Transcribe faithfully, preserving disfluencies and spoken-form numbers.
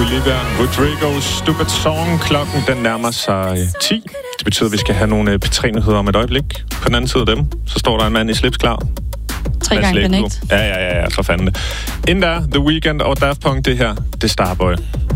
Olivia Rodrigo's Stupid Song. Klokken den nærmer sig ti. Det betyder, at vi skal have nogle P tre-nyheder om et øjeblik. På den anden side af dem, så står der en mand i slips klar. Tre gange Connect. Ja, ja, ja, ja, for fanden. Inden der, The Weeknd og Daft Punk, det her, det er Starboy.